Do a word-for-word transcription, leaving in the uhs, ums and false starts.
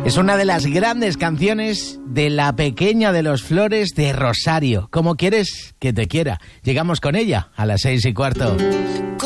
Es una de las grandes canciones de La Pequeña de los Flores de Rosario. ¿Cómo quieres que te quiera? Llegamos con ella a las seis y cuarto.